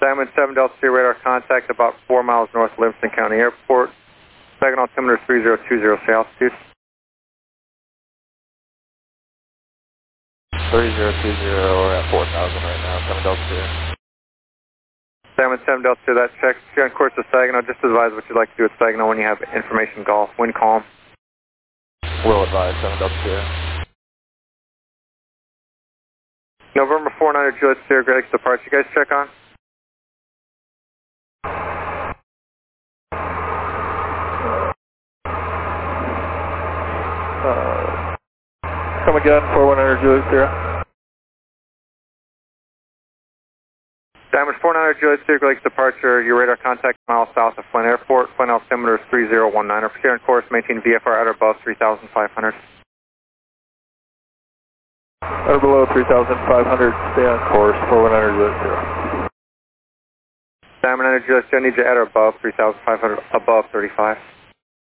Diamond 7 Delta 3 radar contact about 4 miles north of Livingston County Airport. Second altimeter 3020, stay altitude. 3020, we're at 4,000 right now, 7 Delta 2. Diamond 7 Delta 2, that checks. You're on course to Saginaw. Just advise what you'd like to do at Saginaw when you have information golf. Wind calm. Will advise, 7 Delta 2. November 49 Juliet Sierra Great Lakes departure. You guys check on? Come again, 4100 Juliet Sierra. Diamond 49 Juliet Sierra Great Lakes departure. Your radar contact miles south of Flint Airport. Flint altimeter is 3019. Proceed on course, maintain VFR at or above 3,500. At or below 3,500, stay on course, 4100 Juliet Sierra. Diamond 9 Juliet Sierra, need you at or above 3,500, above 35.